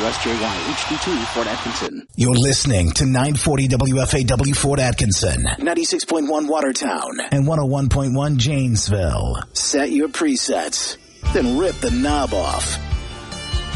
WSJY HD2 Fort Atkinson. You're listening to 940 WFAW Fort Atkinson, 96.1 Watertown, and 101.1 Janesville. Set your presets, then rip the knob off.